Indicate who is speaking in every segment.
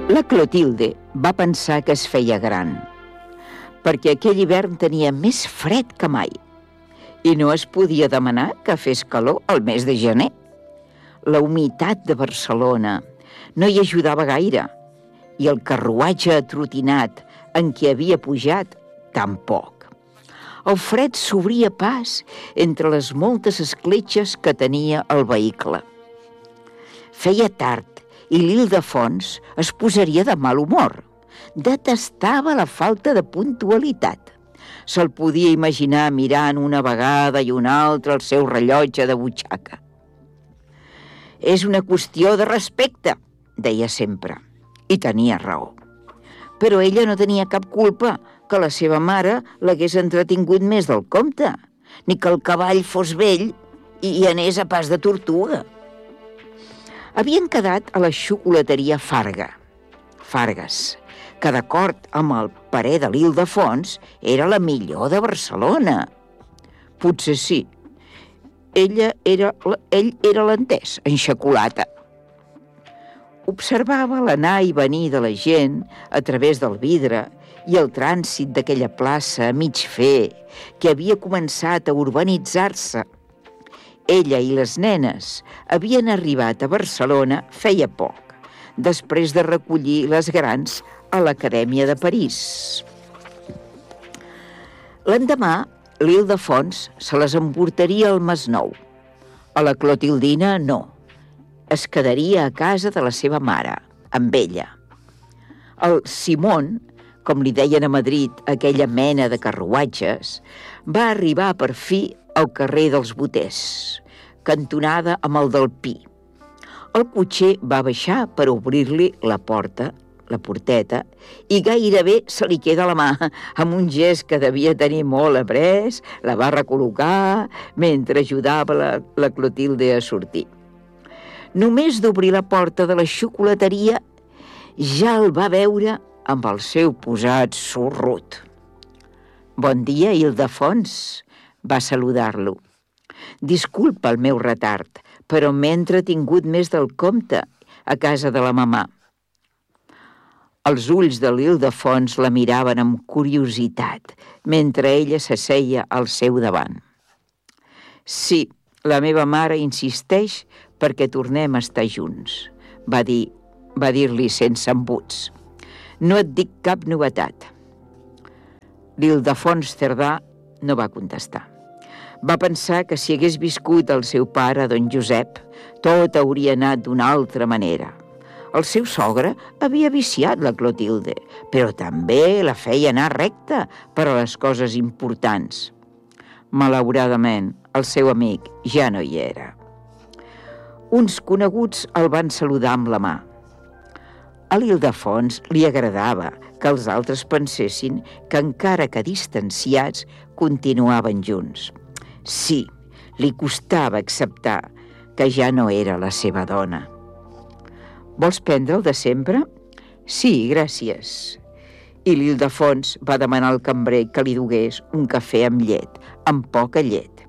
Speaker 1: La Clotilde va pensar que es feia gran, perquè aquell hivern tenia més fred que mai i no es podia demanar que fes calor al mes de gener. La humitat de Barcelona no hi ajudava gaire i el carruatge atrotinat en què havia pujat tampoc. El fred s'obria pas entre les moltes escletxes que tenia el vehicle. Feia tard i l'Ildefons es posaria de mal humor. Detestava la falta de puntualitat. Se'l podia imaginar mirant una vegada i una altra el seu rellotge de butxaca. «És una qüestió de respecte», deia sempre, i tenia raó. Però ella no tenia cap culpa que la seva mare l'hagués entretingut més del compte, ni que el cavall fos vell i anés a pas de tortuga. Havien quedat a la xocolateria Fargues, que d'acord amb el parer de l'Ildefons era la millor de Barcelona. Potser sí. Ell era l'entès en xocolata. Observava l'anar i venir de la gent a través del vidre i el trànsit d'aquella plaça a mig fer que havia començat a urbanitzar-se. Ella i les nenes havien arribat a Barcelona feia poc, després de recollir les grans a l'Acadèmia de París. L'endemà, l'Ildefons se les emportaria al Masnou. A la Clotildina no. Es quedaria a casa de la seva mare, amb ella. El Simón, com li deien a Madrid aquella mena de carruatges, va arribar per fi al carrer dels Boters, cantonada amb el del Pi. El cotxer va baixar per obrir-li la porteta, i gairebé se li queda la mà, amb un gest que devia tenir molt après, la va recol·locar mentre ajudava la Clotilde a sortir. Només d'obrir la porta de la xocolateria ja el va veure amb el seu posat sorrut. «Bon dia, Ildefons», va saludar-lo. «Disculpa el meu retard, però m'he entretingut més del compte a casa de la mamà». Els ulls de l'Ildefons la miraven amb curiositat, mentre ella s'asseia al seu davant. «Sí, la meva mare insisteix perquè tornem a estar junts», va dir-li sense embuts. «No et dic cap novetat». L'Ildefons Cerdà no va contestar. Va pensar que si hagués viscut el seu pare, don Josep, tot hauria anat d'una altra manera. El seu sogre havia viciat la Clotilde, però també la feia anar recta per a les coses importants. Malauradament, el seu amic ja no hi era. Uns coneguts el van saludar amb la mà. A l'Ildefons li agradava que els altres pensessin que encara que distanciats continuaven junts. Sí, li costava acceptar que ja no era la seva dona. «Vols prendre el de sempre?» «Sí, gràcies». I l'Ildefons va demanar al cambrer que li dugués un cafè amb llet, amb poca llet.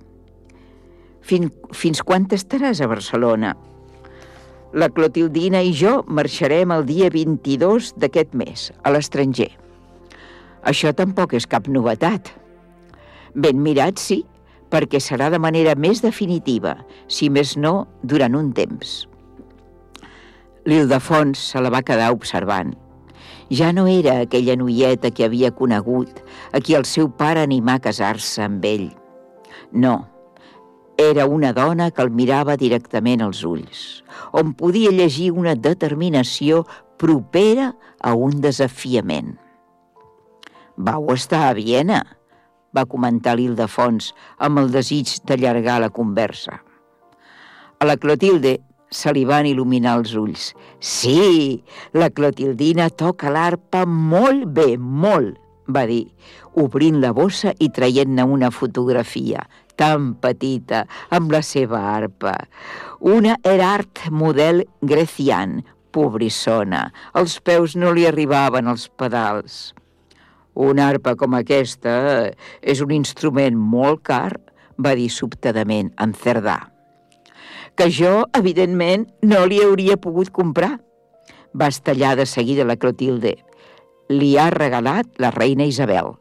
Speaker 1: «Fins quan estaràs a Barcelona?» «La Clotildina i jo marxarem el dia 22 d'aquest mes, a l'estranger». «Això tampoc és cap novetat». «Ben mirat, sí, perquè serà de manera més definitiva, si més no, durant un temps». L'Ildefons se la va quedar observant. Ja no era aquella noieta que havia conegut, a qui el seu pare animà a casar-se amb ell. No, era una dona que el mirava directament als ulls, on podia llegir una determinació propera a un desafiament. «Vau estar a Viena», va comentar l'Ildefons amb el desig d'allargar la conversa. A la Clotilde se li van il·luminar els ulls. «Sí, la Clotildina toca l'arpa molt bé, molt», va dir, obrint la bossa i traient-ne una fotografia, tan petita, amb la seva arpa. Una Erhardt model Grecian, pobrissona, els peus no li arribaven als pedals. «Una arpa com aquesta és un instrument molt car», va dir sobtadament en Cerdà. «Que jo, evidentment, no li hauria pogut comprar», va estallar de seguida la Clotilde. Li ha regalat la reina Isabel.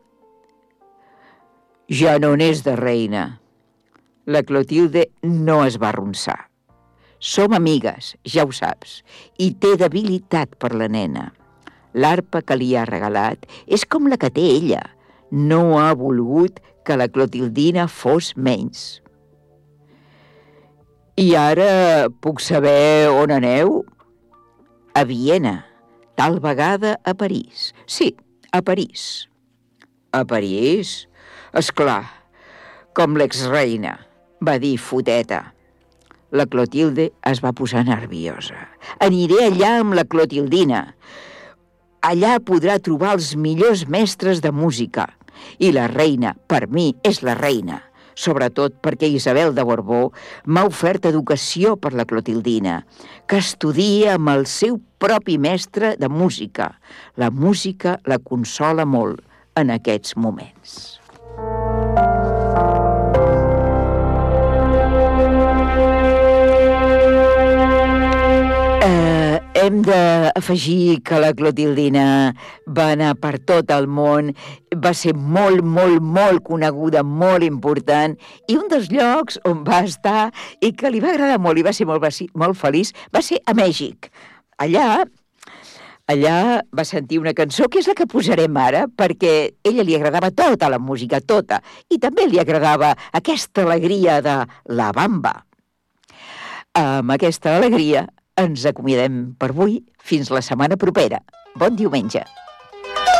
Speaker 1: Ja no n'és de reina. La Clotilde no es va arronsar. Som amigues, ja ho saps, i té debilitat per la nena. L'arpa que li ha regalat és com la que té ella. No ha volgut que la Clotildina fos menys. I ara puc saber on aneu? A Viena, tal vegada a París. Sí, a París. A París? Esclar, com l'exreina, va dir foteta. La Clotilde es va posar nerviosa. Aniré allà amb la Clotildina. Allà podrà trobar els millors mestres de música. I la reina, per mi, és la reina. Sobretot perquè Isabel de Borbó m'ha ofert educació per la Clotildina, que estudia amb el seu propi mestre de música. La música la consola molt en aquests moments. Hem d'afegir que la Clotildina va anar per tot el món, va ser molt, molt, molt coneguda, molt important, i un dels llocs on va estar i que li va agradar molt i va ser molt feliç va ser a Mèxic. Allà va sentir una cançó que és la que posarem ara, perquè a ella li agradava tota la música, tota, i també li agradava aquesta alegria de la bamba. Amb aquesta alegria ens acomiadem per avui. Fins la setmana propera. Bon diumenge.